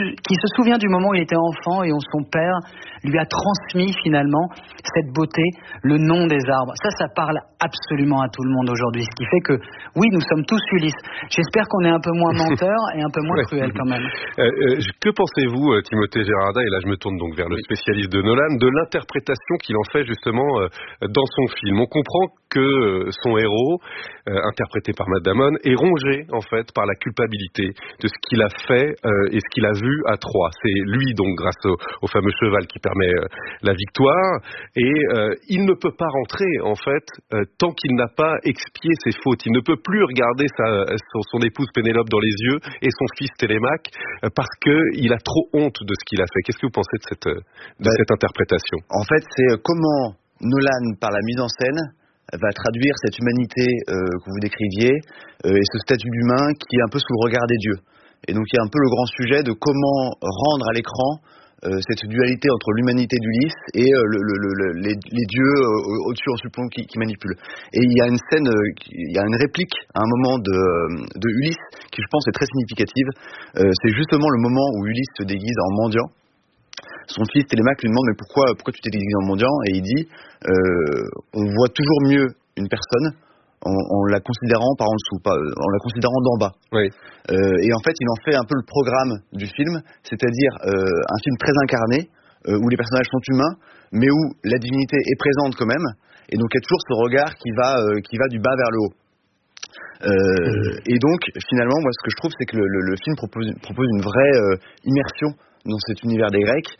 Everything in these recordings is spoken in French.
qui se souvient du moment où il était enfant et où son père lui a transmis finalement cette beauté, le nom des arbres. Ça parle absolument à tout le monde aujourd'hui. Ce qui fait que, oui, nous sommes tous Ulysse. J'espère qu'on est un peu moins menteurs et un peu moins cruels quand même. Que pensez-vous, Timothée Gerarda, et là je me tourne donc vers le spécialiste de Nolan, de l'interprétation qu'il en fait justement dans son film? On comprend que son héros, interprété par Matt Damon, est rongé en fait par la culpabilité de ce qu'il a fait et ce qu'il a vu à Troie. C'est lui donc, grâce au fameux cheval, qui permet la victoire, et il ne peut pas rentrer en fait tant qu'il n'a pas expié ses fautes. Il ne peut plus regarder son épouse Pénélope dans les yeux et son fils Télémaque parce qu'il a trop honte de ce qu'il a fait. Qu'est-ce que vous pensez de cette interprétation? En fait, c'est comment Nolan, par la mise en scène, va traduire cette humanité que vous décriviez et ce statut d'humain qui est un peu sous le regard des dieux. Et donc il y a un peu le grand sujet de comment rendre à l'écran cette dualité entre l'humanité d'Ulysse et les dieux au-dessus en supplément qui manipulent. Et il y a une scène, il y a une réplique à un moment de Ulysse qui, je pense, est très significative. C'est justement le moment où Ulysse se déguise en mendiant. Son fils Télémaque lui demande mais pourquoi tu t'es déguisé en mendiant, et il dit on voit toujours mieux une personne en la considérant par en dessous, en la considérant d'en bas. Oui. Et en fait, il en fait un peu le programme du film, c'est-à-dire un film très incarné, où les personnages sont humains, mais où la divinité est présente quand même, et donc il y a toujours ce regard qui va du bas vers le haut. Et donc, finalement, moi, ce que je trouve, c'est que le film propose une vraie immersion dans cet univers des Grecs,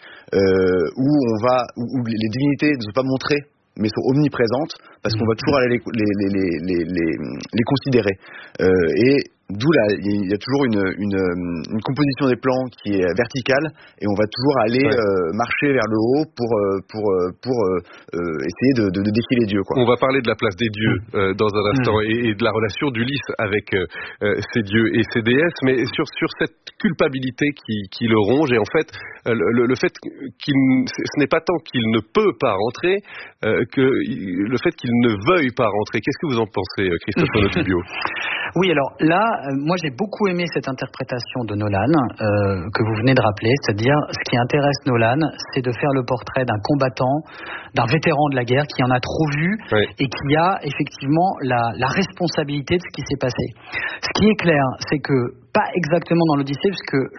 où les divinités ne sont pas montrées, mais sont omniprésentes, parce qu'on va toujours aller les considérer. Et d'où il y a toujours une composition des plans qui est verticale, et on va toujours aller marcher vers le haut pour essayer de défier les dieux, quoi. On va parler de la place des dieux dans un instant et de la relation d'Ulysse avec ces dieux et ces déesses, mais sur cette culpabilité qui le ronge, et en fait le fait ce n'est pas tant qu'il ne peut pas rentrer que le fait qu'il ne veuille pas rentrer. Qu'est-ce que vous en pensez, Christophe Monod-Dubio? Oui, alors là, moi j'ai beaucoup aimé cette interprétation de Nolan que vous venez de rappeler, c'est-à-dire ce qui intéresse Nolan, c'est de faire le portrait d'un combattant, d'un vétéran de la guerre qui en a trop vu et qui a effectivement la responsabilité de ce qui s'est passé. Ce qui est clair, c'est que pas exactement dans l'Odyssée, puisque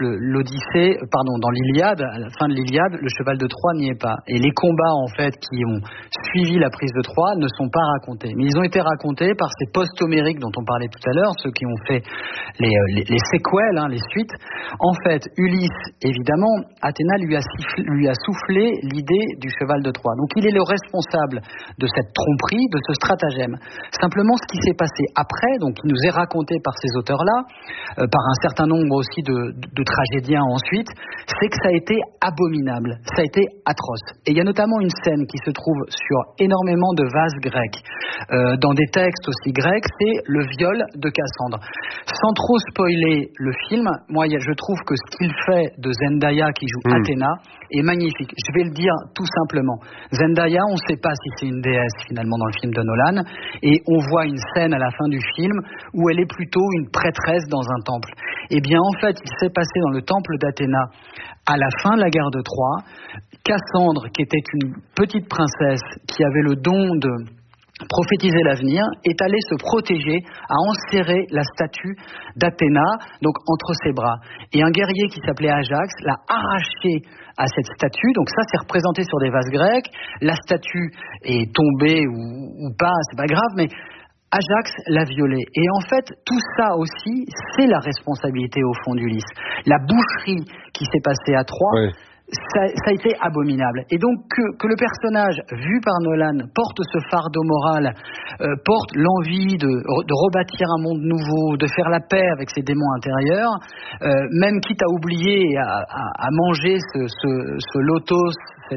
dans l'Iliade, à la fin de l'Iliade, le cheval de Troie n'y est pas. Et les combats, en fait, qui ont suivi la prise de Troie ne sont pas racontés. Mais ils ont été racontés par ces post-homériques dont on parlait tout à l'heure, ceux qui ont fait les séquelles, les suites. En fait, Ulysse, évidemment, Athéna lui a soufflé l'idée du cheval de Troie. Donc il est le responsable de cette tromperie, de ce stratagème. Simplement, ce qui s'est passé après, donc qui nous est raconté par ces auteurs-là, par un certain nombre aussi de tragédiens ensuite, c'est que ça a été abominable, ça a été atroce. Et il y a notamment une scène qui se trouve sur énormément de vases grecs, dans des textes aussi grecs, c'est le viol de Cassandre. Sans trop spoiler le film, moi je trouve que ce qu'il fait de Zendaya qui joue Athéna est magnifique. Je vais le dire tout simplement. Zendaya, on ne sait pas si c'est une déesse finalement dans le film de Nolan, et on voit une scène à la fin du film où elle est plutôt une prêtresse dans un temple. Eh bien en fait, il s'est passé dans le temple d'Athéna à la fin de la guerre de Troie, Cassandre, qui était une petite princesse qui avait le don de prophétiser l'avenir, est allée se protéger, a enserré la statue d'Athéna donc entre ses bras. Et un guerrier qui s'appelait Ajax l'a arraché à cette statue, donc ça c'est représenté sur des vases grecs, la statue est tombée ou pas, c'est pas grave, mais Ajax l'a violée. Et en fait, tout ça aussi, c'est la responsabilité au fond d'Ulysse. La boucherie qui s'est passée à Troie, ça a été abominable. Et donc que le personnage vu par Nolan porte ce fardeau moral, porte l'envie de rebâtir un monde nouveau, de faire la paix avec ses démons intérieurs, même quitte à oublier, à manger ce lotos,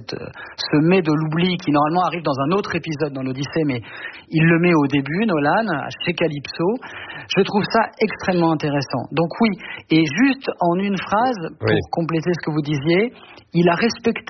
ce mets de l'oubli qui normalement arrive dans un autre épisode dans l'Odyssée, mais il le met au début, Nolan, chez Calypso. Je trouve ça extrêmement intéressant. Donc oui, et juste en une phrase, pour compléter ce que vous disiez, il a respecté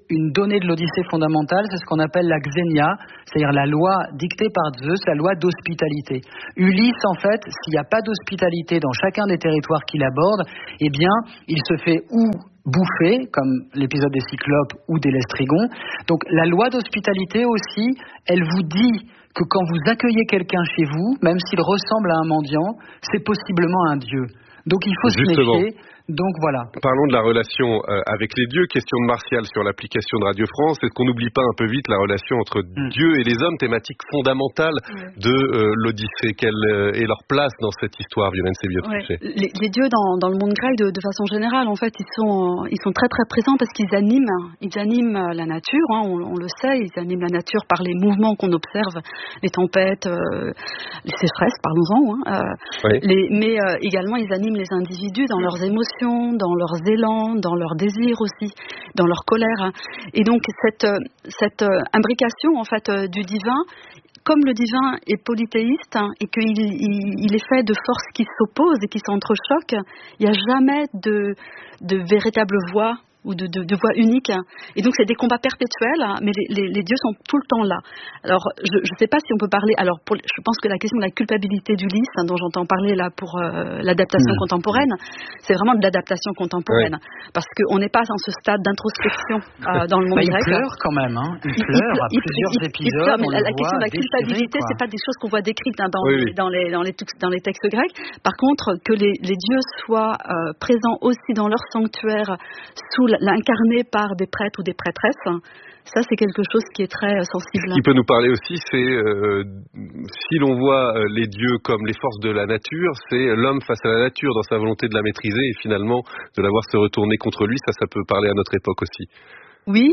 une donnée de l'Odyssée fondamentale, c'est ce qu'on appelle la xénia, c'est-à-dire la loi dictée par Zeus, la loi d'hospitalité. Ulysse, en fait, s'il n'y a pas d'hospitalité dans chacun des territoires qu'il aborde, eh bien, il se fait ou bouffer, comme l'épisode des Cyclopes ou des Lestrygons. Donc la loi d'hospitalité aussi, elle vous dit que quand vous accueillez quelqu'un chez vous, même s'il ressemble à un mendiant, c'est possiblement un dieu. Donc il faut se méfier. Donc voilà. Parlons de la relation avec les dieux. Question de Martial sur l'application de Radio France. Est-ce qu'on n'oublie pas un peu vite la relation entre Dieu et les hommes, thématique fondamentale de l'Odyssée? Quelle est leur place dans cette histoire, Violaine Sébiot-Tuché? Les dieux dans le monde grec, de façon générale, en fait, ils sont très très présents parce qu'ils animent la nature. Hein, on le sait, ils animent la nature par les mouvements qu'on observe, les tempêtes, les sécheresses, parlons-en. Mais également, ils animent les individus dans leurs émotions, dans leurs élans, dans leurs désirs aussi, dans leur colère. Et donc cette imbrication en fait du divin, comme le divin est polythéiste et qu'il est fait de forces qui s'opposent et qui s'entrechoquent, il n'y a jamais de véritable voix ou de voix unique. Et donc c'est des combats perpétuels, mais les dieux sont tout le temps là. Alors je ne sais pas si on peut parler. Alors je pense que la question de la culpabilité d'Ulysse, dont j'entends parler là pour l'adaptation contemporaine, c'est vraiment de l'adaptation contemporaine, parce qu'on n'est pas dans ce stade d'introspection dans le monde grec. Il pleure quand même, hein. Il pleure à plusieurs épisodes. Pleure, mais la question de la culpabilité, c'est pas des choses qu'on voit décrites dans les textes grecs. Par contre, que les dieux soient présents aussi dans leur sanctuaire incarné par des prêtres ou des prêtresses, ça c'est quelque chose qui est très sensible. Ce qui peut nous parler aussi, c'est si l'on voit les dieux comme les forces de la nature, c'est l'homme face à la nature dans sa volonté de la maîtriser et finalement de la voir se retourner contre lui. Ça peut parler à notre époque aussi. Oui,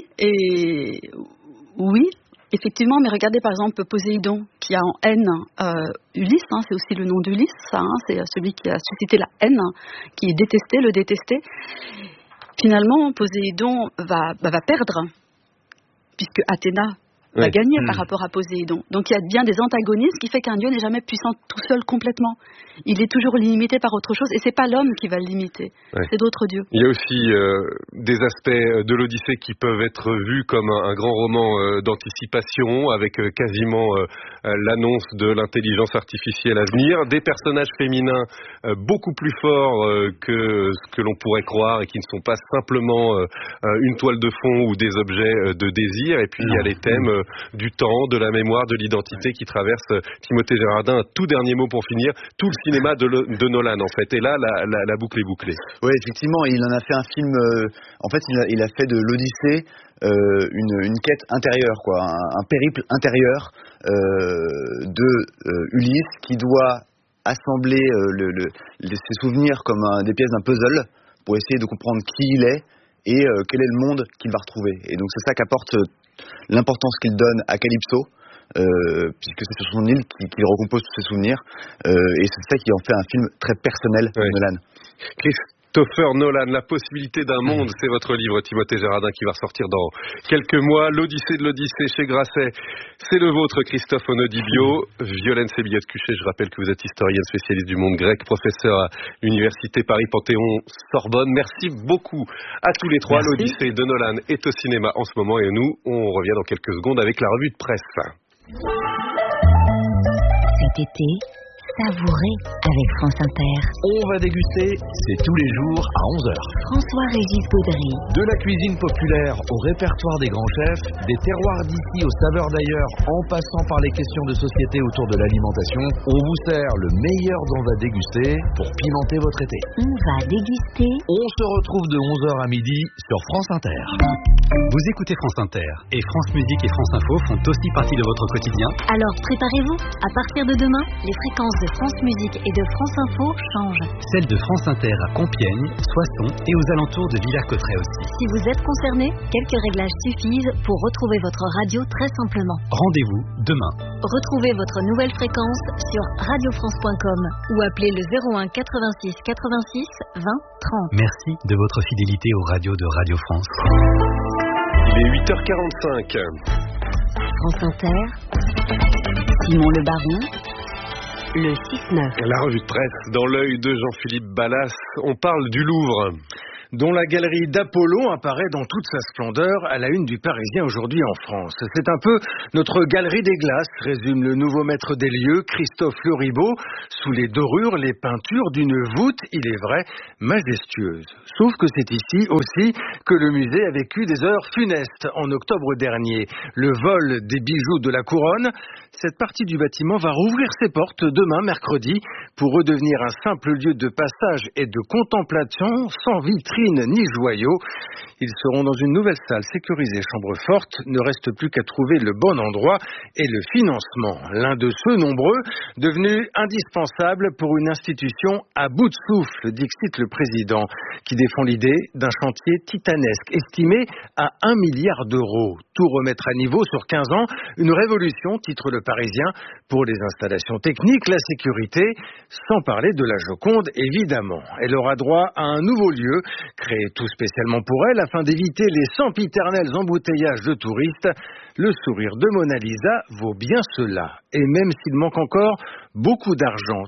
effectivement, mais regardez par exemple Poséidon qui a en haine Ulysse, c'est aussi le nom d'Ulysse, c'est celui qui a suscité la haine, qui est détesté, le détesté. Finalement, Poséidon va perdre, puisque Athéna va gagner par rapport à Poséidon. Donc il y a bien des antagonismes, qui fait qu'un dieu n'est jamais puissant tout seul complètement. Il est toujours limité par autre chose, et c'est pas l'homme qui va le limiter, c'est d'autres dieux. Il y a aussi des aspects de l'Odyssée qui peuvent être vus comme un grand roman d'anticipation, avec quasiment l'annonce de l'intelligence artificielle à venir, des personnages féminins beaucoup plus forts que ce que l'on pourrait croire, et qui ne sont pas simplement une toile de fond ou des objets de désir. Et puis il y a les thèmes du temps, de la mémoire, de l'identité qui traverse Timothée Gérardin. Un tout dernier mot pour finir, tout le cinéma de Nolan en fait, et là la boucle est bouclée. Oui, effectivement, il en a fait un film, en fait il a fait de l'Odyssée une quête intérieure, quoi, un périple intérieur de Ulysse qui doit assembler ses souvenirs comme des pièces d'un puzzle pour essayer de comprendre qui il est et quel est le monde qu'il va retrouver. Et donc c'est ça qu'apporte l'importance qu'il donne à Calypso, puisque c'est sur son île qu'il recompose tous ses souvenirs, et c'est ça qui en fait un film très personnel de Nolan. Christopher Nolan, la possibilité d'un monde, c'est votre livre, Timothée Gérardin, qui va ressortir dans quelques mois. L'Odyssée de l'Odyssée chez Grasset, c'est le vôtre, Christophe Onodibio. Violaine Sébiot-Tuché, je rappelle que vous êtes historienne spécialiste du monde grec, professeur à l'Université Paris-Panthéon-Sorbonne. Merci beaucoup à tous les trois. Merci. L'Odyssée de Nolan est au cinéma en ce moment, et nous, on revient dans quelques secondes avec la revue de presse. Cet été, savourez avec France Inter. On va déguster, c'est tous les jours à 11h. François-Régis Gaudry. De la cuisine populaire au répertoire des grands chefs, des terroirs d'ici aux saveurs d'ailleurs, en passant par les questions de société autour de l'alimentation, on vous sert le meilleur d'on va déguster pour pimenter votre été. On va déguster. On se retrouve de 11h à midi sur France Inter. Vous écoutez France Inter et France Musique et France Info font aussi partie de votre quotidien. Alors préparez-vous, à partir de demain, les fréquences de France Musique et de France Info changent. Celles de France Inter à Compiègne, Soissons et aux alentours de Villers-Cotterêts aussi. Si vous êtes concerné, quelques réglages suffisent pour retrouver votre radio très simplement. Rendez-vous demain. Retrouvez votre nouvelle fréquence sur radiofrance.com ou appelez le 01 86 86 20 30. Merci de votre fidélité aux radios de Radio France. Il est 8h45. France Inter, Simon Le Baron, le 6-9. La revue de presse dans l'œil de Jean-Philippe Ballas. On parle du Louvre. dont la galerie d'Apollon apparaît dans toute sa splendeur à la une du Parisien aujourd'hui en France. C'est un peu notre galerie des glaces, résume le nouveau maître des lieux, Christophe Leribaud. Sous les dorures, les peintures d'une voûte, il est vrai, majestueuse. Sauf que c'est ici aussi que le musée a vécu des heures funestes en octobre dernier. Le vol des bijoux de la couronne. Cette partie du bâtiment va rouvrir ses portes demain, mercredi, pour redevenir un simple lieu de passage et de contemplation, sans vitrine ni joyaux. Ils seront dans une nouvelle salle sécurisée, chambre forte. Ne reste plus qu'à trouver le bon endroit et le financement. L'un de ceux nombreux devenus indispensables pour une institution à bout de souffle, dixit le président, qui défend l'idée d'un chantier titanesque, estimé à 1 milliard d'euros. Tout remettre à niveau sur 15 ans, une révolution, titre le Parisien, pour les installations techniques, la sécurité, sans parler de la Joconde, évidemment. Elle aura droit à un nouveau lieu, créé tout spécialement pour elle, afin d'éviter les sempiternels embouteillages de touristes. Le sourire de Mona Lisa vaut bien cela. Et même s'il manque encore beaucoup d'argent,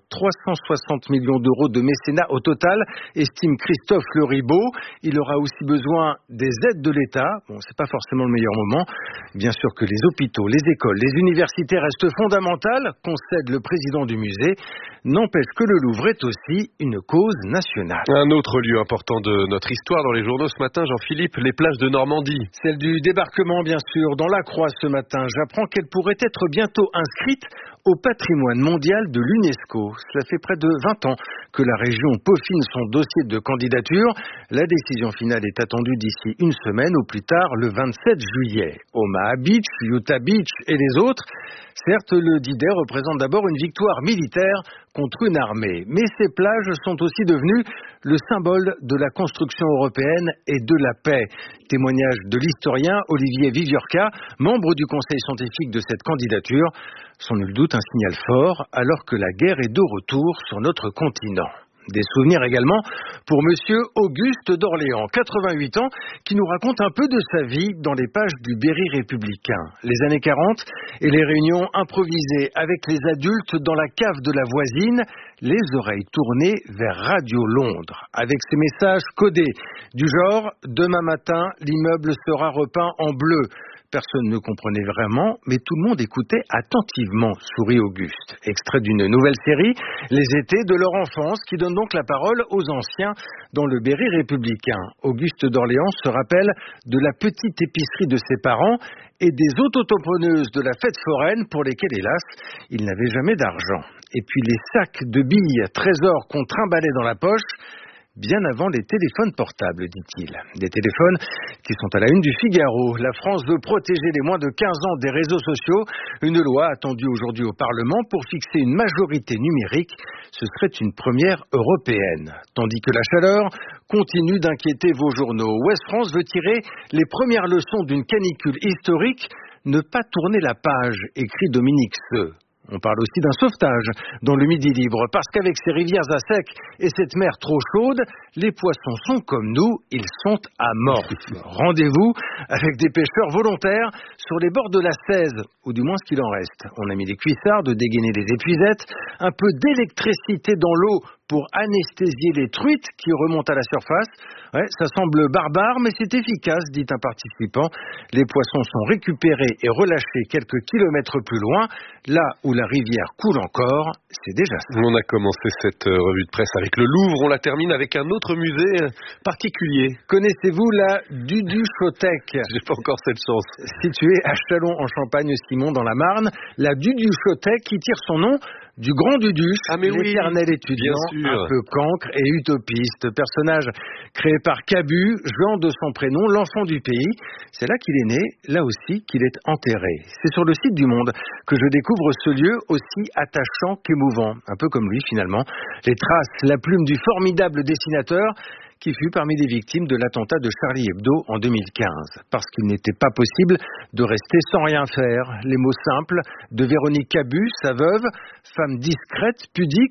360 millions d'euros de mécénat au total, estime Christophe Leribaud, il aura aussi besoin des aides de l'État. Bon, c'est pas forcément le meilleur moment. Bien sûr que les hôpitaux, les écoles, les universités restent fondamentales, concède le président du musée. N'empêche que le Louvre est aussi une cause nationale. Un autre lieu important de notre histoire dans les journaux ce matin, Jean-Philippe, les plages de Normandie. Celle du débarquement, bien sûr, dans la Croix ce matin. J'apprends qu'elle pourrait être bientôt inscrite au patrimoine mondial de l'UNESCO. Cela fait près de 20 ans que la région peaufine son dossier de candidature. La décision finale est attendue d'ici une semaine, au plus tard le 27 juillet. Omaha Beach, Utah Beach et les autres. Certes, le D-Day représente d'abord une victoire militaire contre une armée. Mais ces plages sont aussi devenues le symbole de la construction européenne et de la paix. Témoignage de l'historien Olivier Viviorca, membre du conseil scientifique de cette candidature. Sans nul doute un signal fort alors que la guerre est de retour sur notre continent. Des souvenirs également pour monsieur Auguste d'Orléans, 88 ans, qui nous raconte un peu de sa vie dans les pages du Berry républicain. Les années 40 et les réunions improvisées avec les adultes dans la cave de la voisine, les oreilles tournées vers Radio Londres, avec ces messages codés du genre « Demain matin, l'immeuble sera repeint en bleu ». Personne ne comprenait vraiment, mais tout le monde écoutait attentivement, sourit Auguste. Extrait d'une nouvelle série, Les étés de leur enfance, qui donne donc la parole aux anciens dans le Berry républicain. Auguste d'Orléans se rappelle de la petite épicerie de ses parents et des autotamponneuses de la fête foraine pour lesquelles, hélas, il n'avait jamais d'argent. Et puis les sacs de billes trésors qu'on trimballait dans la poche, bien avant les téléphones portables, dit-il. Des téléphones qui sont à la une du Figaro. La France veut protéger les moins de 15 ans des réseaux sociaux. Une loi attendue aujourd'hui au Parlement pour fixer une majorité numérique. Ce serait une première européenne. Tandis que la chaleur continue d'inquiéter vos journaux. Ouest France veut tirer les premières leçons d'une canicule historique. Ne pas tourner la page, écrit Dominique Seux. On parle aussi d'un sauvetage dans le Midi Libre, parce qu'avec ces rivières à sec et cette mer trop chaude, les poissons sont comme nous, ils sont amorphes. Rendez-vous avec des pêcheurs volontaires sur les bords de la 16, ou du moins ce qu'il en reste. On a mis des cuissards, de dégainer les épuisettes, un peu d'électricité dans l'eau pour anesthésier les truites qui remontent à la surface. Ouais, ça semble barbare, mais c'est efficace, dit un participant. Les poissons sont récupérés et relâchés quelques kilomètres plus loin, là où la rivière coule encore. C'est déjà ça. On a commencé cette revue de presse avec le Louvre, on la termine avec un autre musée particulier. Connaissez-vous la Duduchothèque? J'ai pas encore cette chance. Située à Châlons-en-Champagne-Simon dans la Marne, la Duduchothèque qui tire son nom du grand Duduche, l'éternel étudiant, un peu cancre et utopiste. Personnage créé par Cabu, Jean de son prénom, l'enfant du pays. C'est là qu'il est né, là aussi qu'il est enterré. C'est sur le site du Monde que je découvre ce lieu aussi attachant qu'émouvant. Un peu comme lui finalement. Les traces, la plume du formidable dessinateur qui fut parmi les victimes de l'attentat de Charlie Hebdo en 2015. Parce qu'il n'était pas possible de rester sans rien faire. Les mots simples de Véronique Cabu, sa veuve, femme discrète, pudique,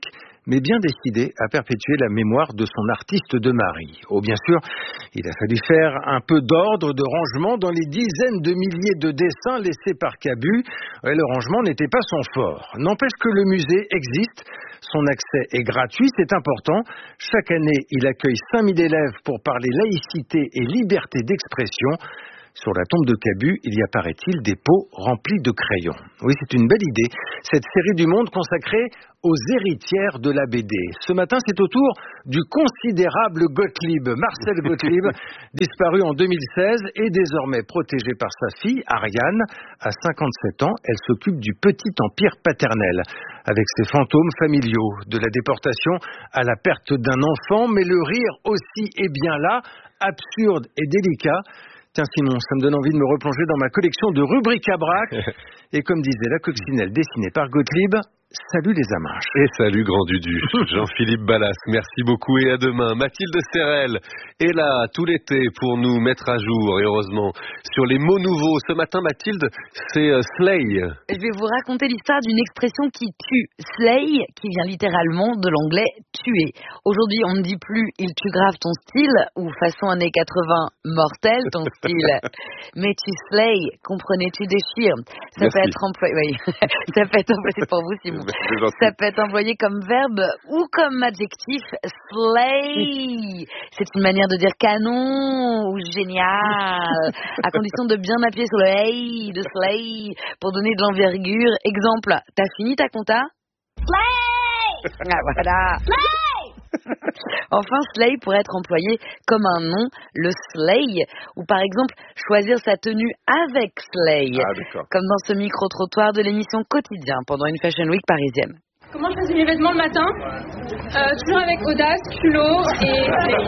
mais bien décidé à perpétuer la mémoire de son artiste de mari. Oh, bien sûr, il a fallu faire un peu d'ordre, de rangement dans les dizaines de milliers de dessins laissés par Cabu. Ouais, le rangement n'était pas son fort. N'empêche que le musée existe, son accès est gratuit, c'est important. Chaque année, il accueille 5000 élèves pour parler laïcité et liberté d'expression. Sur la tombe de Cabu, il y a, paraît-il, des pots remplis de crayons. Oui, c'est une belle idée. Cette série du Monde consacrée aux héritières de la BD. Ce matin, c'est au tour du considérable Gottlieb, Marcel Gottlieb, disparu en 2016 et désormais protégé par sa fille, Ariane. À 57 ans, elle s'occupe du petit empire paternel, avec ses fantômes familiaux, de la déportation à la perte d'un enfant, mais le rire aussi est bien là, absurde et délicat. Tiens Simon, ça me donne envie de me replonger dans ma collection de rubric-à-brac. Et comme disait la coccinelle dessinée par Gottlieb, salut les amanches. Et salut Grand Dudu. Jean-Philippe Ballas, merci beaucoup et à demain. Mathilde Serrel est là tout l'été pour nous mettre à jour, et heureusement, sur les mots nouveaux. Ce matin, Mathilde, c'est slay. Je vais vous raconter l'histoire d'une expression qui tue. Slay, qui vient littéralement de l'anglais tuer. Aujourd'hui, on ne dit plus il tue grave ton style, ou façon années 80, mortel ton style. Mais tu slay, comprenez, tu déchires. Ça peut être employé, oui. Ça peut être employé pour vous, Simon. Ça peut être employé comme verbe ou comme adjectif. Slay, c'est une manière de dire canon ou génial, à condition de bien appuyer sur le hey de slay pour donner de l'envergure. Exemple, t'as fini ta compta? Slay. Ah, voilà. Slay. Enfin, slay pourrait être employé comme un nom, le slay, ou par exemple choisir sa tenue avec slay, comme dans ce micro-trottoir de l'émission Quotidien pendant une Fashion Week parisienne. Comment je choisis mes vêtements le matin? Toujours avec audace, culot et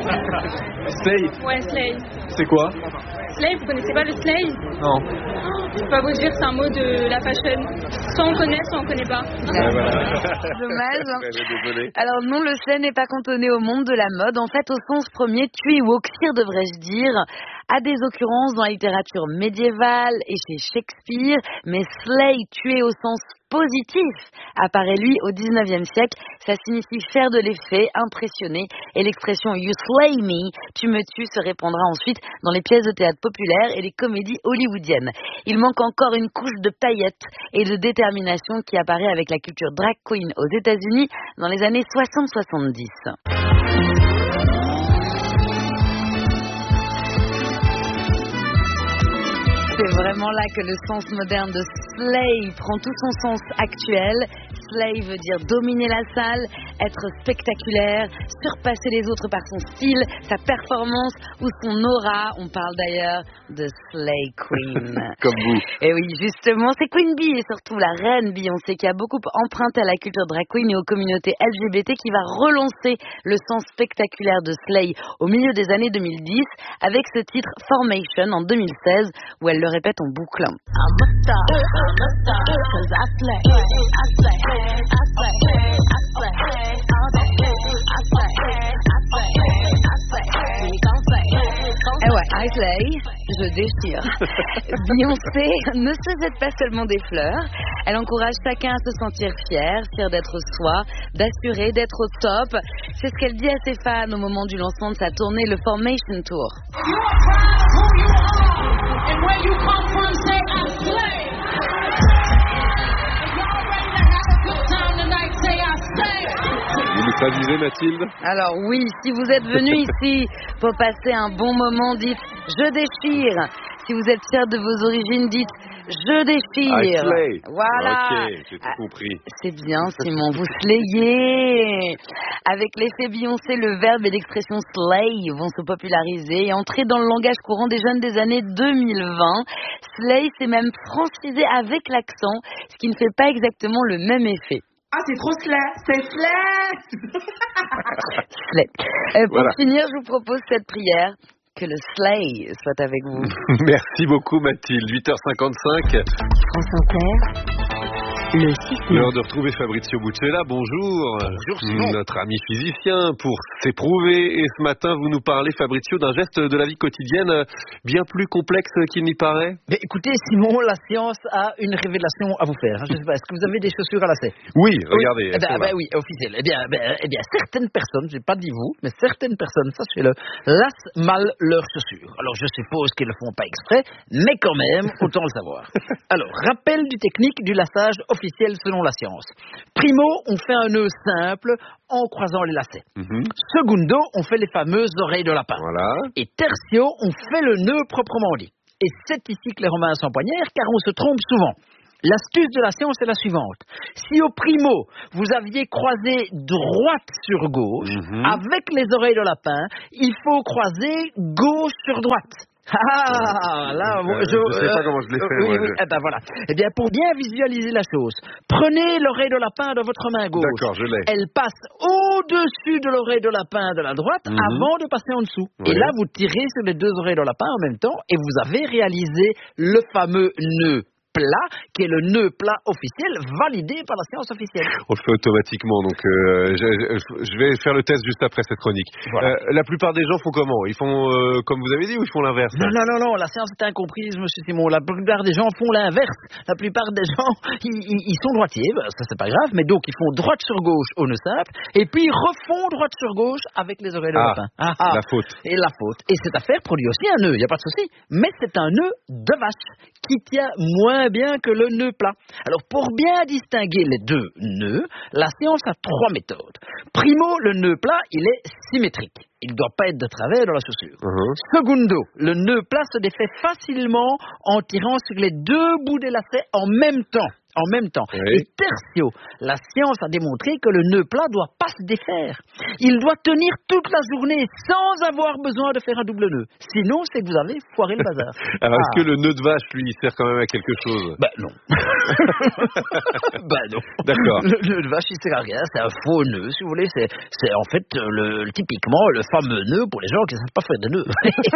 slay. Slay? Ouais, slay. C'est quoi? Slay, vous connaissez pas le slay? Non. Je peux pas vous dire, c'est un mot de la fashion. Soit on connaît, soit on connaît pas. Dommage. Désolé. Alors non, le slay n'est pas cantonné au monde de la mode. En fait, au sens premier, tuer ou oxyre, devrais-je dire, a des occurrences dans la littérature médiévale et chez Shakespeare, mais slay, tuer au sens positif, apparaît lui au 19e siècle. Ça signifie faire de l'effet, impressionner, et l'expression you slay me, tu me tues, se répandra ensuite dans les pièces de théâtre populaires et les comédies hollywoodiennes. Il manque encore une couche de paillettes et de détermination qui apparaît avec la culture drag queen aux États-Unis dans les années 60-70. C'est vraiment là que le sens moderne de slay prend tout son sens actuel. Slay veut dire dominer la salle, être spectaculaire, surpasser les autres par son style, sa performance ou son aura. On parle d'ailleurs de Slay Queen. Comme vous. Et oui, justement, c'est Queen Bee et surtout la reine Beyoncé qui a beaucoup emprunté à la culture drag queen et aux communautés LGBT qui va relancer le sens spectaculaire de Slay au milieu des années 2010 avec ce titre Formation en 2016 où elle le répète en boucle. Eh ouais, I slay, je déchire. Beyoncé ne se jette pas seulement des fleurs, elle encourage chacun à se sentir fier d'être soi, d'assurer, d'être au top. C'est ce qu'elle dit à ses fans au moment du lancement de sa tournée, le Formation Tour. And where you come from, say I slay. If y'all ready to have a good time tonight, say I slay. Vous nous traduisez, Mathilde? Alors oui, si vous êtes venu ici pour passer un bon moment, dites « je déchire ». Si vous êtes fier de vos origines, dites « je déchire ». Voilà. Ok, j'ai tout compris. C'est bien, Simon, vous slayez. Avec l'effet Beyoncé, le verbe et l'expression slay vont se populariser et entrer dans le langage courant des jeunes des années 2020. Slay, c'est même francisé avec l'accent, ce qui ne fait pas exactement le même effet. Ah, c'est trop slay, c'est slay. Slay. Pour finir, je vous propose cette prière. Que le slay soit avec vous. Merci beaucoup, Mathilde. 8h55. France Inter. Le 6-9. L'heure de retrouver Fabrizio Buccella. Bonjour. Bonjour Simon. Notre ami physicien pour s'éprouver. Et ce matin, vous nous parlez, Fabrizio, d'un geste de la vie quotidienne bien plus complexe qu'il n'y paraît. Mais écoutez, Simon, la science a une révélation à vous faire. Je ne sais pas, est-ce que vous avez des chaussures à lacets? Oui, regardez. Oui, officiel. Eh bien, certaines personnes, je n'ai pas dit vous, mais certaines personnes, sachez-le, lassent mal leurs chaussures. Alors, je suppose qu'ils ne le font pas exprès, mais quand même, autant le savoir. Alors, rappel du technique du lassage officiel selon la science. Primo, on fait un nœud simple en croisant les lacets. Secundo, on fait les fameuses oreilles de lapin. Voilà. Et tertio, on fait le nœud proprement dit. Et c'est ici que les Romains s'empoignèrent, car on se trompe souvent. L'astuce de la science est la suivante. Si au primo, vous aviez croisé droite sur gauche, avec les oreilles de lapin, il faut croiser gauche sur droite. Là, je sais pas comment je l'ai fait. Oui, voilà. Eh bien, pour bien visualiser la chose, prenez l'oreille de lapin de votre main gauche. D'accord, je l'ai. Elle passe au-dessus de l'oreille de lapin de la droite avant de passer en dessous. Oui. Et là, vous tirez sur les deux oreilles de lapin en même temps et vous avez réalisé le fameux nœud plat, qui est le nœud plat officiel, validé par la science officielle. On le fait automatiquement, donc je vais faire le test juste après cette chronique. Voilà. La plupart des gens font comment? Ils font comme vous avez dit ou ils font l'inverse? Non, la science est incomprise, monsieur Simon. La plupart des gens font l'inverse. La plupart des gens, ils sont droitiers, ça c'est pas grave, mais donc ils font droite sur gauche au nœud simple, et puis ils refont droite sur gauche avec les oreilles de lapin. La faute. Et la faute. Et cette affaire produit aussi un nœud, il n'y a pas de souci, mais c'est un nœud de vache qui tient moins bien que le nœud plat. Alors, pour bien distinguer les deux nœuds, la science a 3 méthodes. Primo, le nœud plat, il est symétrique. Il ne doit pas être de travers dans la chaussure. Secundo, le nœud plat se défait facilement en tirant sur les 2 bouts des lacets en même temps. Oui. Et tertio, la science a démontré que le nœud plat doit pas se défaire. Il doit tenir toute la journée sans avoir besoin de faire un double nœud. Sinon, c'est que vous avez foiré le bazar. Alors, est-ce que le nœud de vache, lui, il sert quand même à quelque chose? Non. Non. D'accord. Le nœud de vache, il sert à rien. C'est un faux nœud, si vous voulez. C'est en fait typiquement le fameux nœud pour les gens qui ne savent pas faire de nœud.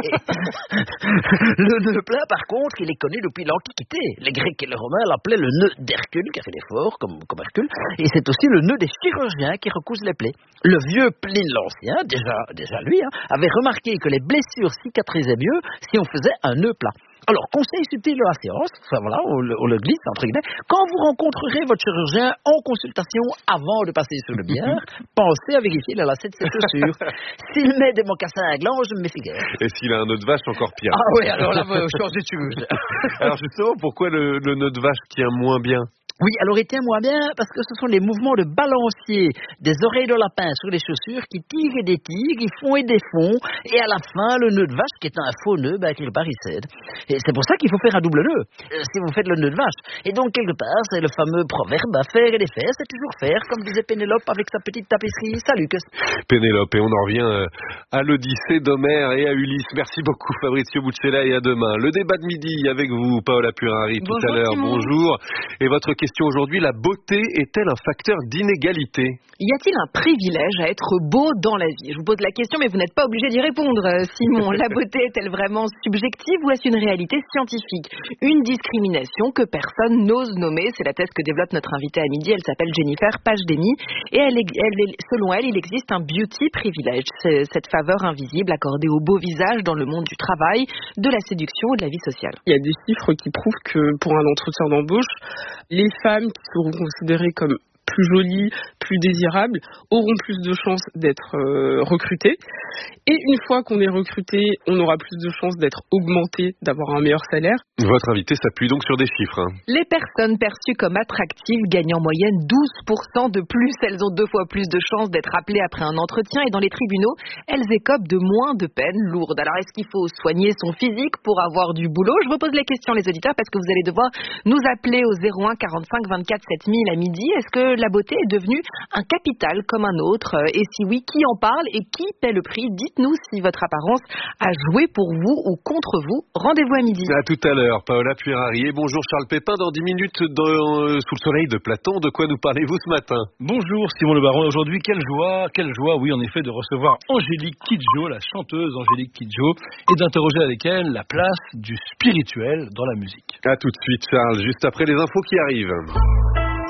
Le nœud plat, par contre, il est connu depuis l'Antiquité. Les Grecs et les Romains l'appelaient le nœud d'Hercule, qui a fait l'effort, comme Hercule, et c'est aussi le nœud des chirurgiens qui recousent les plaies. Le vieux Pline l'Ancien, déjà lui, avait remarqué que les blessures cicatrisaient mieux si on faisait un nœud plat. Alors, conseil subtil de la science, voilà, on le glisse, entre guillemets, quand vous rencontrerez votre chirurgien en consultation avant de passer sur le billard, pensez à vérifier la lacet de ses chaussures. S'il met des mocassins à gland, je me méfie guère. Et s'il a un nœud de vache, encore pire. Ah oui, alors là, changez de chirurgien. Alors justement, pourquoi le nœud de vache tient moins bien? Oui, alors il tient moins bien parce que ce sont les mouvements de balancier des oreilles de lapin sur les chaussures qui tirent et détirent, ils font et défont, et à la fin, le nœud de vache, qui est un faux nœud, quelque part, il cède. Et c'est pour ça qu'il faut faire un double nœud, si vous faites le nœud de vache. Et donc, quelque part, c'est le fameux proverbe, faire et défaire, c'est toujours faire, comme disait Pénélope avec sa petite tapisserie. Salut, que Pénélope, et on en revient à l'Odyssée d'Homère et à Ulysse. Merci beaucoup, Fabrizio Buccella, et à demain. Le débat de midi avec vous, Paola Purari, tout à l'heure. Bonjour. Et votre question aujourd'hui, la beauté est-elle un facteur d'inégalité? Y a-t-il un privilège à être beau dans la vie? Je vous pose la question, mais vous n'êtes pas obligé d'y répondre, Simon. La beauté est-elle vraiment subjective ou est-ce une réalité scientifique? Une discrimination que personne n'ose nommer, c'est la thèse que développe notre invitée à midi. Elle s'appelle Jennifer Pajdemi et selon elle, il existe un beauty privilège, c'est cette faveur invisible accordée au beau visage dans le monde du travail, de la séduction ou de la vie sociale. Il y a des chiffres qui prouvent que pour un entretien d'embauche, les femmes qui seront considérées comme plus jolies, plus désirables, auront plus de chances d'être recrutées. Et une fois qu'on est recruté, on aura plus de chances d'être augmenté, d'avoir un meilleur salaire. Votre invité s'appuie donc sur des chiffres. Les personnes perçues comme attractives gagnent en moyenne 12% de plus. Elles ont 2 fois plus de chances d'être appelées après un entretien. Et dans les tribunaux, elles écopent de moins de peines lourdes. Alors, est-ce qu'il faut soigner son physique pour avoir du boulot? Je vous pose la question, les auditeurs, parce que vous allez devoir nous appeler au 01 45 24 7000 à midi. Est-ce que la beauté est devenue un capital comme un autre? Et si oui, qui en parle et qui paie le prix? Dites-nous si votre apparence a joué pour vous ou contre vous. Rendez-vous à midi. À tout à l'heure, Paola Purari. Et bonjour Charles Pépin, dans 10 minutes sous le soleil de Platon. De quoi nous parlez-vous ce matin? Bonjour Simon Le Baron. Aujourd'hui, quelle joie, oui en effet, de recevoir Angélique Kidjo, la chanteuse Angélique Kidjo, et d'interroger avec elle la place du spirituel dans la musique. À tout de suite Charles, juste après les infos qui arrivent.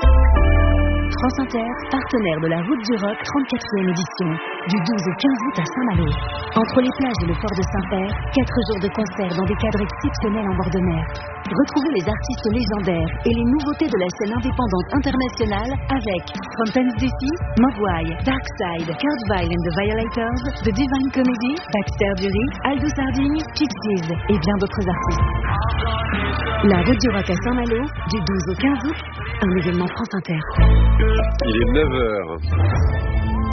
France Inter, partenaire de la Route du Rock 34e édition, du 12 au 15 août à Saint-Malo. Entre les plages et le port de Saint-Père, 4 jours de concerts dans des cadres exceptionnels en bord de mer. Retrouvez les artistes légendaires et les nouveautés de la scène indépendante internationale avec Fontaines DC, Mogwai, Darkside, Kurt Weill and the Violators, The Divine Comedy, Baxter Dury, Aldo Sarding, Pixies et bien d'autres artistes. La Route du Rock à Saint-Malo, du 12 au 15 août, un événement France Inter. Il est 9h.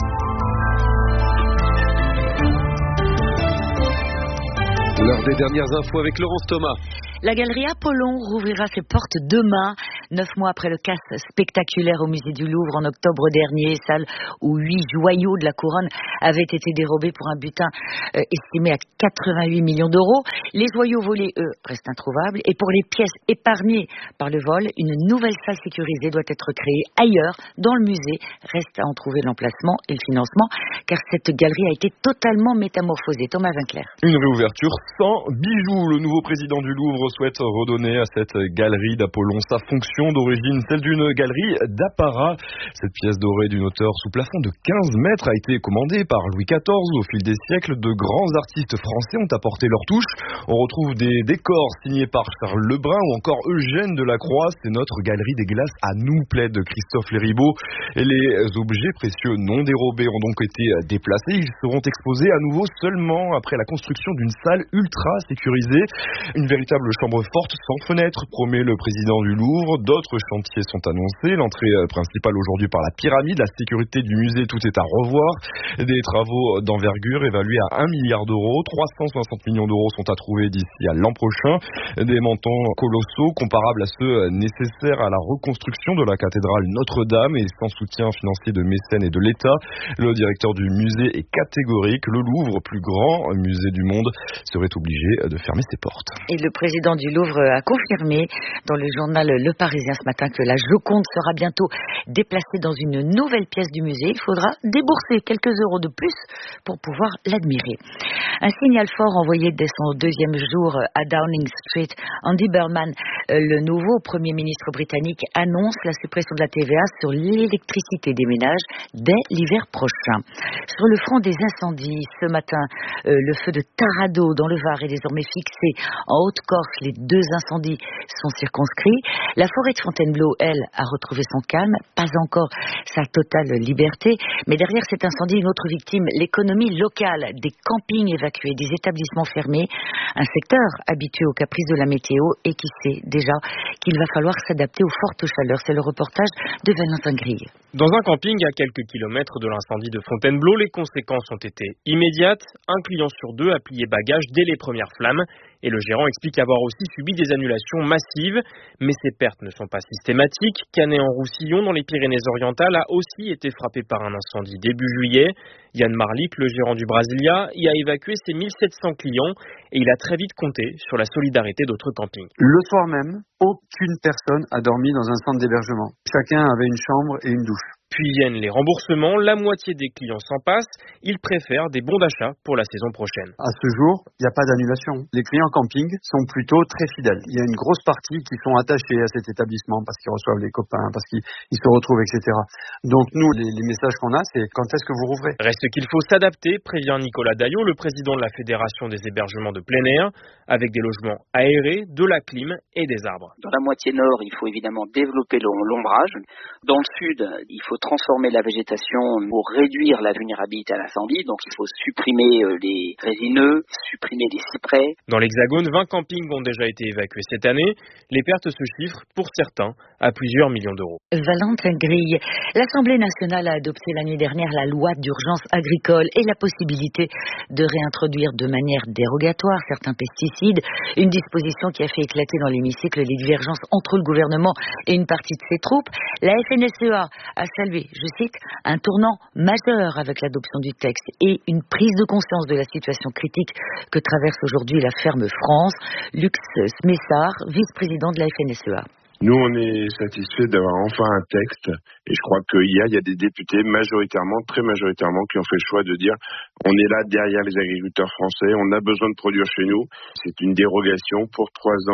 L'heure des dernières infos avec Laurence Thomas. La galerie Apollon rouvrira ses portes demain, 9 mois après le casse spectaculaire au musée du Louvre en octobre dernier, salle où 8 joyaux de la couronne avaient été dérobés pour un butin estimé à 88 millions d'euros. Les joyaux volés, eux, restent introuvables. Et pour les pièces épargnées par le vol, une nouvelle salle sécurisée doit être créée ailleurs, dans le musée. Reste à en trouver l'emplacement et le financement, car cette galerie a été totalement métamorphosée. Thomas Vinclair. Une réouverture sans bijoux. Le nouveau président du Louvre souhaite redonner à cette galerie d'Apollon sa fonction d'origine, celle d'une galerie d'apparat. Cette pièce dorée d'une hauteur sous plafond de 15 mètres a été commandée par Louis XIV. Au fil des siècles, de grands artistes français ont apporté leur touche. On retrouve des décors signés par Charles Lebrun ou encore Eugène Delacroix. C'est notre galerie des glaces à nous, plaide Christophe Léribaud. Et les objets précieux non dérobés ont donc été déplacés. Ils seront exposés à nouveau seulement après la construction d'une salle ultra sécurisée. Une véritable chambre forte sans fenêtre, promet le président du Louvre. D'autres chantiers sont annoncés. L'entrée principale aujourd'hui par la pyramide. La sécurité du musée, tout est à revoir. Des travaux d'envergure évalués à 1 milliard d'euros. 360 millions d'euros sont à trouver d'ici à l'an prochain. Des montants colossaux comparables à ceux nécessaires à la reconstruction de la cathédrale Notre-Dame et sans soutien financier de mécènes et de l'État. Le directeur du musée est catégorique. Le Louvre, plus grand musée du monde, serait obligé de fermer ses portes. Et le président du Louvre a confirmé dans le journal Le Parisien ce matin que la Joconde sera bientôt déplacée dans une nouvelle pièce du musée. Il faudra débourser quelques euros de plus pour pouvoir l'admirer. Un signal fort envoyé dès son deuxième jour à Downing Street. Andy Burnham, le nouveau Premier ministre britannique, annonce la suppression de la TVA sur l'électricité des ménages dès l'hiver prochain. Sur le front des incendies, ce matin, le feu de Tarado dans le Var est désormais fixé. En Haute-Corse, les 2 incendies sont circonscrits. La forêt de Fontainebleau, elle, a retrouvé son calme, pas encore sa totale liberté. Mais derrière cet incendie, une autre victime, l'économie locale, des campings évacués, des établissements fermés. Un secteur habitué aux caprices de la météo et qui sait déjà qu'il va falloir s'adapter aux fortes chaleurs. C'est le reportage de Valentin Grille. Dans un camping à quelques kilomètres de l'incendie de Fontainebleau, les conséquences ont été immédiates. Un client sur 2 a plié bagage dès les premières flammes. Et le gérant explique avoir aussi subi des annulations massives. Mais ces pertes ne sont pas systématiques. Canet-en-Roussillon, dans les Pyrénées-Orientales, a aussi été frappé par un incendie début juillet. Yann Marlik, le gérant du Brasilia, y a évacué ses 1700 clients et il a très vite compté sur la solidarité d'autres campings. Le soir même, aucune personne a dormi dans un centre d'hébergement. Chacun avait une chambre et une douche. Puis viennent les remboursements, la moitié des clients s'en passent, ils préfèrent des bons d'achat pour la saison prochaine. À ce jour, il n'y a pas d'annulation. Les clients camping sont plutôt très fidèles. Il y a une grosse partie qui sont attachés à cet établissement parce qu'ils reçoivent les copains, parce qu'ils se retrouvent, etc. Donc nous, les messages qu'on a, c'est quand est-ce que vous rouvrez ? Reste qu'il faut s'adapter, prévient Nicolas Daillot, le président de la Fédération des hébergements de plein air, avec des logements aérés, de la clim et des arbres. Dans la moitié nord, il faut évidemment développer l'ombrage. Dans le sud, il faut transformer la végétation pour réduire la vulnérabilité à l'incendie. Donc il faut supprimer les résineux, supprimer les cyprès. Dans l'Hexagone, 20 campings ont déjà été évacués cette année. Les pertes se chiffrent, pour certains, à plusieurs millions d'euros. Valentin Grille. L'Assemblée nationale a adopté l'année dernière la loi d'urgence agricole et la possibilité de réintroduire de manière dérogatoire certains pesticides. Une disposition qui a fait éclater dans l'hémicycle les divergences entre le gouvernement et une partie de ses troupes. La FNSEA a salué, je cite, un tournant majeur avec l'adoption du texte et une prise de conscience de la situation critique que traverse aujourd'hui la ferme France. Lux Smessard, vice-président de la FNSEA. Nous, on est satisfaits d'avoir enfin un texte et je crois qu'il y a des députés majoritairement, très majoritairement, qui ont fait le choix de dire on est là derrière les agriculteurs français, on a besoin de produire chez nous. C'est une dérogation pour 3 ans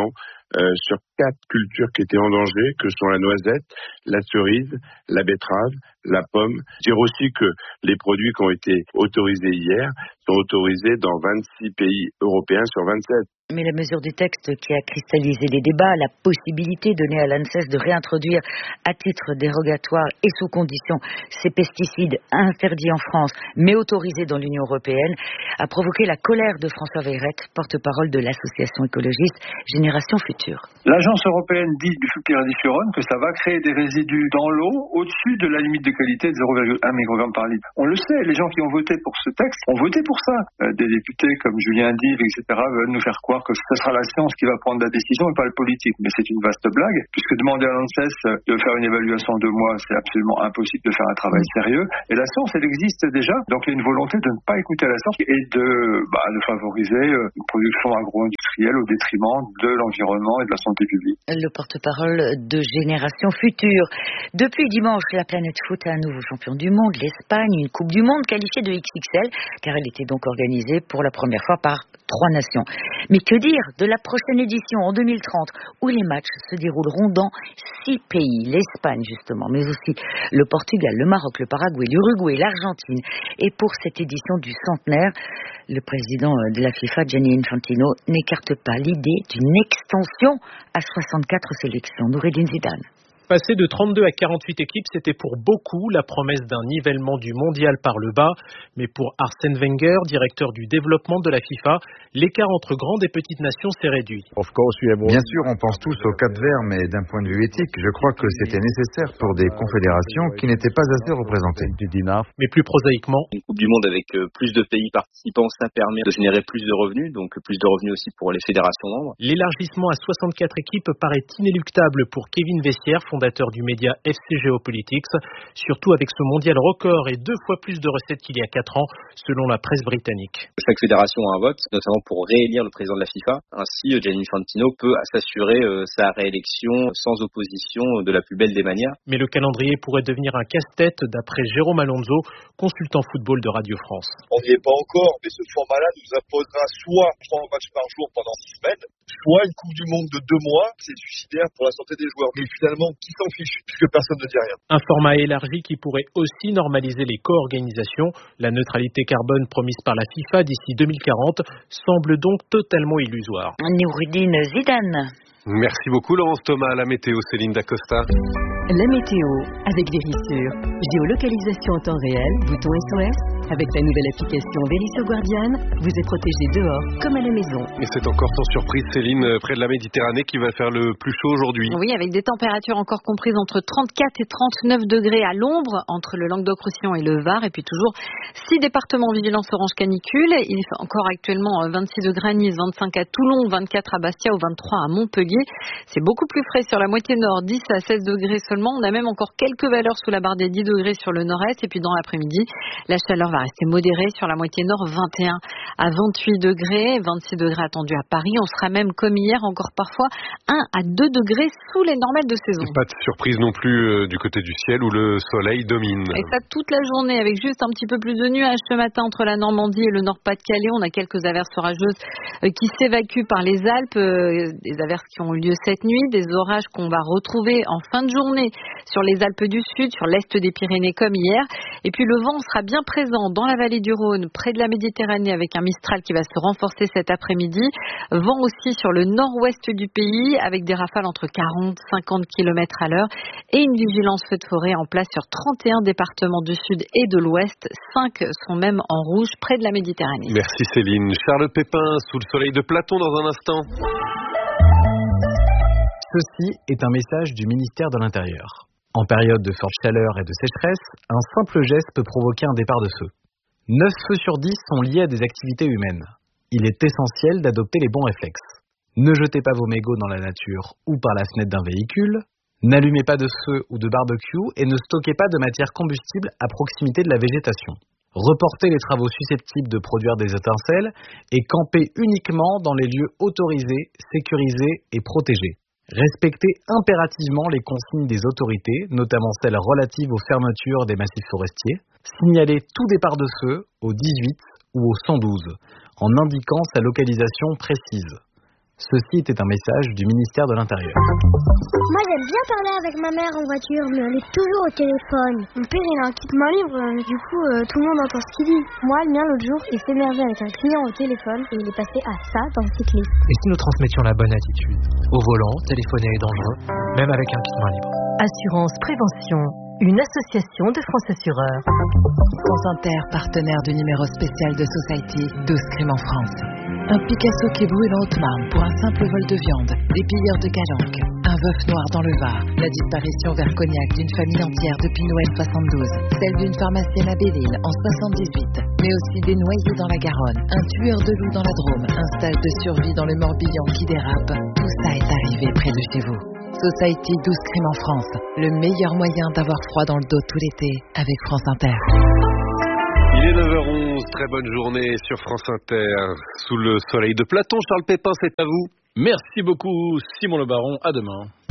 sur 4 cultures qui étaient en danger, que sont la noisette, la cerise, la betterave, la pomme. Dire aussi que les produits qui ont été autorisés hier sont autorisés dans 26 pays européens sur 27. Mais la mesure du texte qui a cristallisé les débats, la possibilité donnée à l'ANSES de réintroduire à titre dérogatoire et sous condition ces pesticides interdits en France mais autorisés dans l'Union européenne, a provoqué la colère de François Veyrette, porte-parole de l'association écologiste Génération Future. L'agence européenne dit du flupyradifurone que ça va créer des résidus dans l'eau au-dessus de la limite de qualité de 0,1 microgramme par litre. On le sait, les gens qui ont voté pour ce texte ont voté pour ça. Des députés comme Julien Dive, etc. veulent nous faire croire que ce sera la science qui va prendre la décision et pas le politique. Mais c'est une vaste blague, puisque demander à l'ANSES de faire une évaluation en 2 mois, c'est absolument impossible de faire un travail sérieux. Et la science, elle existe déjà. Donc il y a une volonté de ne pas écouter la science et de favoriser une production agro-industrielle au détriment de l'environnement et de la santé publique. Le porte-parole de Génération Future. Depuis dimanche, la planète foot a un nouveau champion du monde, l'Espagne, une Coupe du Monde qualifiée de XXL, car elle était donc organisée pour la première fois par 3 nations. Mais que dire de la prochaine édition en 2030 où les matchs se dérouleront dans 6 pays, l'Espagne justement, mais aussi le Portugal, le Maroc, le Paraguay, l'Uruguay, l'Argentine. Et pour cette édition du centenaire, le président de la FIFA, Gianni Infantino, n'écarte pas l'idée d'une extension à 64 sélections. Noureddine Zidane. Passer de 32 à 48 équipes, c'était pour beaucoup la promesse d'un nivellement du mondial par le bas. Mais pour Arsène Wenger, directeur du développement de la FIFA, l'écart entre grandes et petites nations s'est réduit. Bien sûr, on pense tous au Cap Vert, mais d'un point de vue éthique, je crois que c'était nécessaire pour des confédérations qui n'étaient pas assez représentées. Mais plus prosaïquement, une Coupe du Monde avec plus de pays participants, ça permet de générer plus de revenus, donc plus de revenus aussi pour les fédérations membres. L'élargissement à 64 équipes paraît inéluctable pour Kevin Vessière, fondateur du média FC Geopolitics, surtout avec ce mondial record et 2 fois plus de recettes qu'il y a 4 ans, selon la presse britannique. Chaque fédération a un vote, notamment pour réélire le président de la FIFA. Ainsi, Gianni Infantino peut s'assurer sa réélection sans opposition de la plus belle des manières. Mais le calendrier pourrait devenir un casse-tête, d'après Jérôme Alonso, consultant football de Radio France. On n'y est pas encore, mais ce format-là nous imposera soit 3 matchs par jour pendant 6 semaines, soit une Coupe du Monde de 2 mois. C'est suicidaire pour la santé des joueurs. Mais finalement, qui s'en fiche, puisque personne ne dit rien. Un format élargi qui pourrait aussi normaliser les co-organisations. La neutralité carbone promise par la FIFA d'ici 2040 semble donc totalement illusoire. Noureddine Zidane. Merci beaucoup Laurence Thomas. La météo, Céline Dacosta. La météo avec Vérissure. Géolocalisation en temps réel, bouton SOS. Avec la nouvelle application Vérissure Guardian, vous êtes protégé dehors comme à la maison. Et c'est encore sans surprise, Céline, près de la Méditerranée qui va faire le plus chaud aujourd'hui. Oui, avec des températures encore comprises entre 34 et 39 degrés à l'ombre, entre le Languedoc-Roussillon et le Var, et puis toujours 6 départements vigilance orange canicule. Il est encore actuellement 26 degrés à Nice, 25 à Toulon, 24 à Bastia ou 23 à Montpellier. C'est beaucoup plus frais sur la moitié nord, 10 à 16 degrés seulement. On a même encore quelques valeurs sous la barre des 10 degrés sur le nord-est, et puis dans l'après-midi, la chaleur va rester modérée sur la moitié nord, 21 à 28 degrés, 26 degrés attendus à Paris. On sera même comme hier, encore parfois 1 à 2 degrés sous les normales de saison. Pas de surprise non plus du côté du ciel où le soleil domine. Et ça toute la journée avec juste un petit peu plus de nuages ce matin entre la Normandie et le Nord-Pas-de-Calais. On a quelques averses orageuses qui s'évacuent par les Alpes, des averses qui ont eu lieu cette nuit, des orages qu'on va retrouver en fin de journée sur les Alpes du Sud, sur l'est des Pyrénées comme hier. Et puis le vent sera bien présent dans la vallée du Rhône, près de la Méditerranée, avec un Mistral qui va se renforcer cet après-midi. Vent aussi sur le nord-ouest du pays, avec des rafales entre 40 et 50 km à l'heure. Et une vigilance feu de forêt en place sur 31 départements du Sud et de l'Ouest. 5 sont même en rouge, près de la Méditerranée. Merci Céline. Charles Pépin, sous le soleil de Platon dans un instant. Ceci est un message du ministère de l'Intérieur. En période de forte chaleur et de sécheresse, un simple geste peut provoquer un départ de feu. 9 feux sur 10 sont liés à des activités humaines. Il est essentiel d'adopter les bons réflexes. Ne jetez pas vos mégots dans la nature ou par la fenêtre d'un véhicule. N'allumez pas de feu ou de barbecue et ne stockez pas de matière combustible à proximité de la végétation. Reportez les travaux susceptibles de produire des étincelles et campez uniquement dans les lieux autorisés, sécurisés et protégés. Respectez impérativement les consignes des autorités, notamment celles relatives aux fermetures des massifs forestiers. Signalez tout départ de feu au 18 ou au 112, en indiquant sa localisation précise. Ceci était un message du ministère de l'Intérieur. Moi j'aime bien parler avec ma mère en voiture, mais elle est toujours au téléphone. Mon père il a un kit main libre, du coup tout le monde entend ce qu'il dit. Moi le mien l'autre jour il s'énervait avec un client au téléphone et il est passé à ça dans le cycliste. Et si nous transmettions la bonne attitude? Au volant, téléphoner est dangereux, même avec un kit main libre. Assurance Prévention, une association de France Assureurs. France Inter, partenaire du numéro spécial de Society, 12 crimes en France. Un Picasso qui brûle en Haute-Marne pour un simple vol de viande, des pilleurs de Calanque, un veuf noir dans le Var, la disparition vers Cognac d'une famille entière depuis Noël 72, celle d'une pharmacienne à Belle-Île en 78, mais aussi des noyés dans la Garonne, un tueur de loups dans la Drôme, un stage de survie dans le Morbihan qui dérape, tout ça est arrivé près de chez vous. Society, 12 crimes en France, le meilleur moyen d'avoir froid dans le dos tout l'été avec France Inter. Il est 9h11, très bonne journée sur France Inter, sous le soleil de Platon. Charles Pépin, c'est à vous. Merci beaucoup Simon Le Baron, à demain.